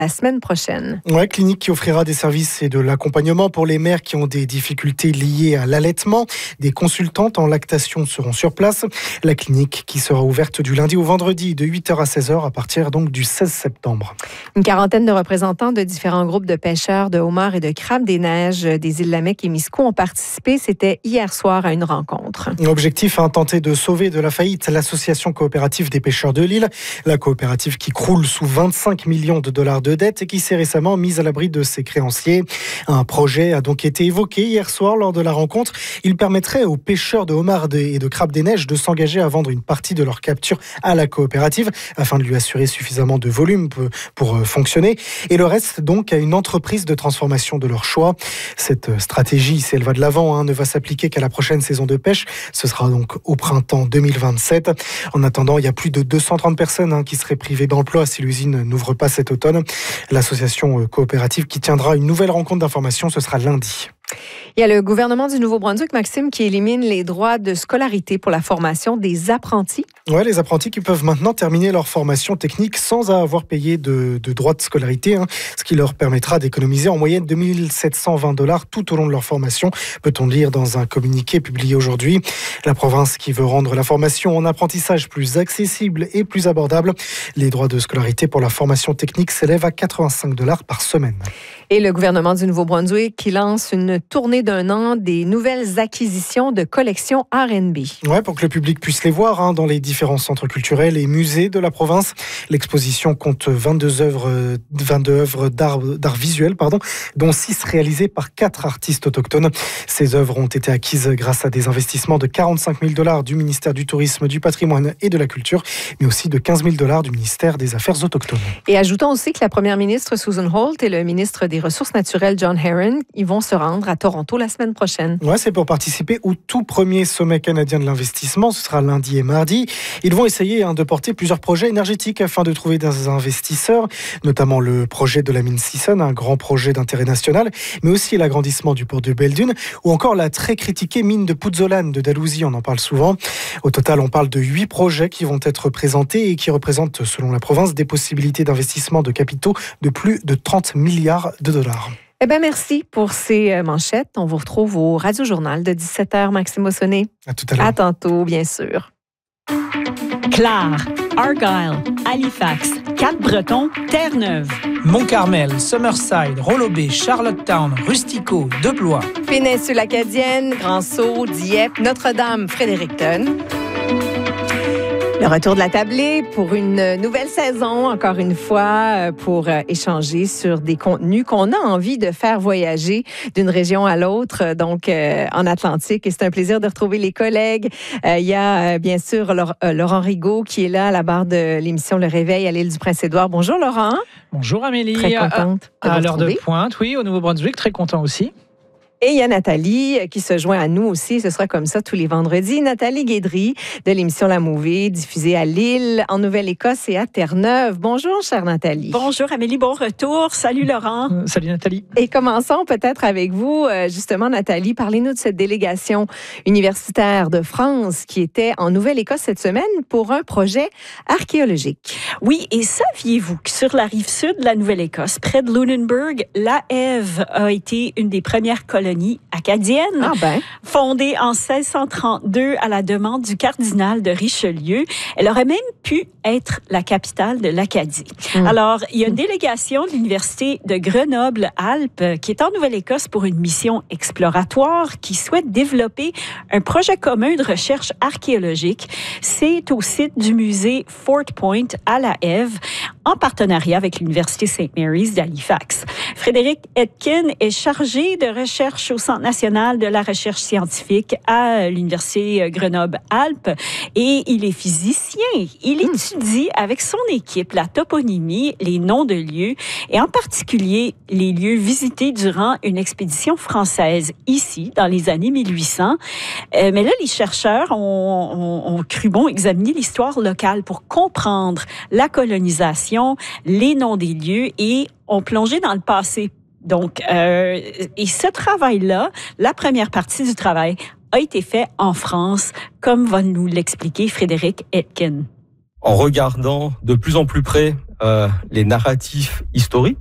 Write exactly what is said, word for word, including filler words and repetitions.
la semaine prochaine. Ouais, clinique qui offrira des services et de l'accompagnement pour les mères qui ont des difficultés liées à l'allaitement. Des consultantes en lactation seront sur place. La clinique qui sera ouverte du lundi au vendredi de huit heures à seize heures à partir donc du seize septembre. Une quarantaine de représentants de différents groupes de pêcheurs, de homards et de crabes des neiges des îles Lamec et Miscou ont participé. C'était hier soir à une rencontre. L'objectif, hein, tenter de sauver de la faillite l'association coopérative des pêcheurs de l'île. La coopérative qui croule sous vingt-cinq millions de dollars de dettes et qui s'est récemment mise à l'abri de ses créanciers. Un projet a donc été évoqué hier soir lors de la rencontre. Il permettrait aux pêcheurs de homards et de crabes des neiges de s'engager à vendre une partie de leur capture à la coopérative afin de lui assurer suffisamment de volume pour fonctionner. Et le reste donc à une entreprise de transformation de leur choix. Cette stratégie, si elle va de l'avant, hein, ne va s'appliquer qu'à la prochaine saison de pêche. Ce sera donc au printemps deux mille vingt-sept. En attendant, il y a plus de deux cent trente personnes hein, qui seraient privées d'emploi si l'usine n'ouvre pas cet automne. L'association coopérative qui tiendra une nouvelle rencontre d'information, ce sera lundi. Il y a le gouvernement du Nouveau-Brunswick, Maxime, qui élimine les droits de scolarité pour la formation des apprentis. Oui, les apprentis qui peuvent maintenant terminer leur formation technique sans avoir payé de, de droits de scolarité, hein, ce qui leur permettra d'économiser en moyenne deux mille sept cent vingt dollars tout au long de leur formation, peut-on lire dans un communiqué publié aujourd'hui. La province qui veut rendre la formation en apprentissage plus accessible et plus abordable. Les droits de scolarité pour la formation technique s'élèvent à quatre-vingt-cinq dollars par semaine. Et le gouvernement du Nouveau-Brunswick qui lance une tournée d'un an des nouvelles acquisitions de collections R and B. Ouais, pour que le public puisse les voir hein, dans les différents centres culturels et musées de la province. L'exposition compte vingt-deux œuvres, vingt-deux œuvres d'art, d'art visuel, pardon, dont six réalisées par quatre artistes autochtones. Ces œuvres ont été acquises grâce à des investissements de quarante-cinq mille dollars du ministère du Tourisme, du Patrimoine et de la Culture, mais aussi de quinze mille dollars du ministère des Affaires autochtones. Et ajoutons aussi que la première ministre Susan Holt et le ministre des Ressources naturelles John Herron, ils vont se rendre à Toronto la semaine prochaine. Ouais, c'est pour participer au tout premier sommet canadien de l'investissement. Ce sera lundi et mardi. Ils vont essayer hein, de porter plusieurs projets énergétiques afin de trouver des investisseurs, notamment le projet de la mine Sisson, un grand projet d'intérêt national, mais aussi l'agrandissement du port de Belledune ou encore la très critiquée mine de Puzzolan de Dalhousie. On en parle souvent. Au total, on parle de huit projets qui vont être présentés et qui représentent, selon la province, des possibilités d'investissement de capitaux de plus de trente milliards de dollars. Eh bien, merci pour ces manchettes. On vous retrouve au Radio-Journal de dix-sept heures, Maxime Ossonnet. À tout à l'heure. À tantôt, bien sûr. Clare, Argyle, Halifax, Cap-Breton, Terre-Neuve, Mont-Carmel, Summerside, Rollo-Bay, Charlottetown, Rustico, Deblois, Péninsule Acadienne, Grand-Sault, Dieppe, Notre-Dame, Fredericton. Le retour de la tablée pour une nouvelle saison, encore une fois, pour échanger sur des contenus qu'on a envie de faire voyager d'une région à l'autre, donc euh, en Atlantique. Et c'est un plaisir de retrouver les collègues. Euh, il y a euh, bien sûr Laurent, euh, Laurent Rigaud qui est là à la barre de l'émission Le Réveil à l'île du Prince-Édouard. Bonjour Laurent. Bonjour Amélie. Très contente de à, vous à l'heure de retrouver. pointe, oui, au Nouveau-Brunswick, très content aussi. Et il y a Nathalie qui se joint à nous aussi. Ce sera comme ça tous les vendredis. Nathalie Guédry de l'émission La Movie, diffusée à Lille, en Nouvelle-Écosse et à Terre-Neuve. Bonjour, chère Nathalie. Bonjour Amélie, bon retour. Salut Laurent. Euh, salut Nathalie. Et commençons peut-être avec vous, justement Nathalie. Parlez-nous de cette délégation universitaire de France qui était en Nouvelle-Écosse cette semaine pour un projet archéologique. Oui, et saviez-vous que sur la rive sud de la Nouvelle-Écosse, près de Lunenburg, la Ève a été une des premières colonies acadienne, ah ben. fondée en seize cent trente-deux à la demande du cardinal de Richelieu. Elle aurait même pu être la capitale de l'Acadie. Mmh. Alors, il y a une délégation de l'Université de Grenoble-Alpes qui est en Nouvelle-Écosse pour une mission exploratoire qui souhaite développer un projet commun de recherche archéologique. C'est au site du musée Fort Point à la Ève, en partenariat avec l'Université Saint Mary's d'Halifax. Frédéric Etkin est chargé de recherche au Centre national de la recherche scientifique à l'Université Grenoble-Alpes et il est physicien. Il étudie avec son équipe la toponymie, les noms de lieux et en particulier les lieux visités durant une expédition française ici, dans les années mille huit cents. Euh, mais là, les chercheurs ont, ont, ont cru bon examiner l'histoire locale pour comprendre la colonisation, les noms des lieux et ont plongé dans le passé. Donc, euh, et ce travail-là, la première partie du travail a été fait en France, comme va nous l'expliquer Frédéric Etkin. En regardant de plus en plus près euh, les narratifs historiques